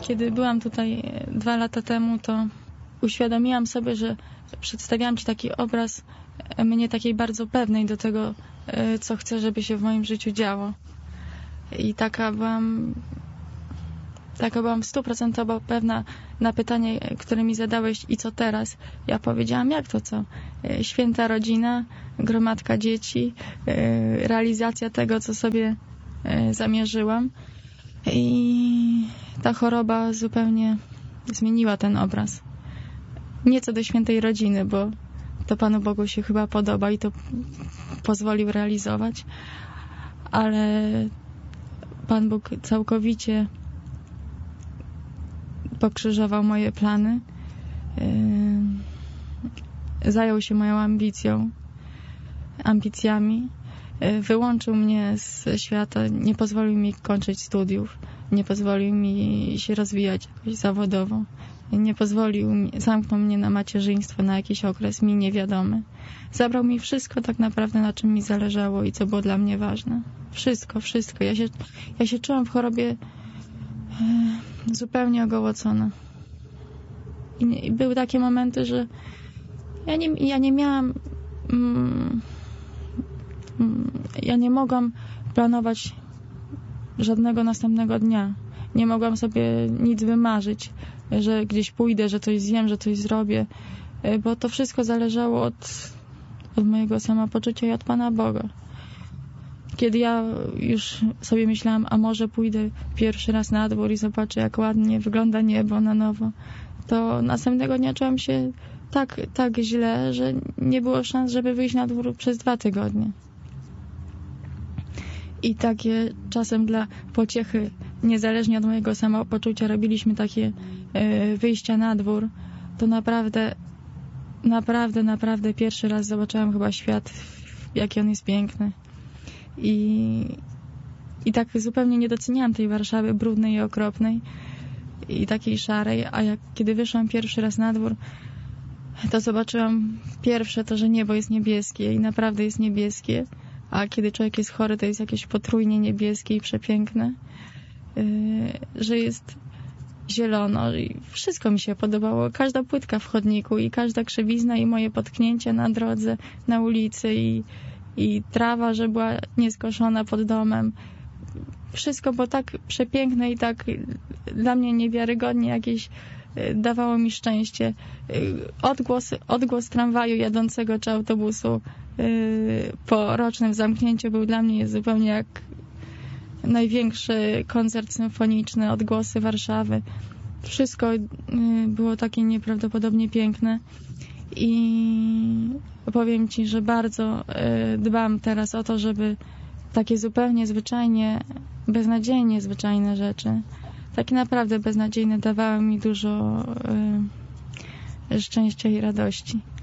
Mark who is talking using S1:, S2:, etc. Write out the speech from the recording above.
S1: kiedy byłam tutaj 2 lata temu, to uświadomiłam sobie, że przedstawiałam Ci taki obraz mnie takiej bardzo pewnej do tego, co chcę, żeby się w moim życiu działo. I taka byłam 100% pewna na pytanie, które mi zadałeś, i co teraz? Ja powiedziałam, jak to co? Święta rodzina, gromadka dzieci, realizacja tego, co sobie zamierzyłam. I ta choroba zupełnie zmieniła ten obraz. Nie co do świętej rodziny, bo to Panu Bogu się chyba podoba i to pozwolił realizować, ale Pan Bóg całkowicie pokrzyżował moje plany, zajął się moją ambicjami, wyłączył mnie z świata, nie pozwolił mi kończyć studiów, nie pozwolił mi się rozwijać zawodowo, zamknął mnie na macierzyństwo na jakiś okres mi niewiadomy. Zabrał mi wszystko tak naprawdę, na czym mi zależało i co było dla mnie ważne. Wszystko. Ja się czułam w chorobie zupełnie ogołocona. I były takie momenty, że ja nie mogłam planować żadnego następnego dnia. Nie mogłam sobie nic wymarzyć, że gdzieś pójdę, że coś zjem, że coś zrobię, bo to wszystko zależało od mojego samopoczucia i od Pana Boga. Kiedy ja już sobie myślałam, a może pójdę pierwszy raz na dwór i zobaczę, jak ładnie wygląda niebo na nowo, to następnego dnia czułam się tak źle, że nie było szans, żeby wyjść na dwór przez 2 tygodnie. I takie czasem dla pociechy, niezależnie od mojego samopoczucia, robiliśmy takie wyjścia na dwór, to naprawdę pierwszy raz zobaczyłam chyba świat, jaki on jest piękny. I tak zupełnie nie doceniałam tej Warszawy brudnej i okropnej i takiej szarej, a kiedy wyszłam pierwszy raz na dwór, to zobaczyłam pierwsze to, że niebo jest niebieskie i naprawdę jest niebieskie, a kiedy człowiek jest chory, to jest jakieś potrójnie niebieskie i przepiękne, że jest zielono i wszystko mi się podobało. Każda płytka w chodniku i każda krzywizna i moje potknięcia na drodze, na ulicy i trawa, że była nieskoszona pod domem. Wszystko było tak przepiękne i tak dla mnie niewiarygodnie jakieś dawało mi szczęście. Odgłos tramwaju jadącego czy autobusu po rocznym zamknięciu był dla mnie zupełnie jak największy koncert symfoniczny, odgłosy Warszawy. Wszystko było takie nieprawdopodobnie piękne i powiem Ci, że bardzo dbam teraz o to, żeby takie zupełnie zwyczajnie, beznadziejnie zwyczajne rzeczy, takie naprawdę beznadziejne, dawały mi dużo szczęścia i radości.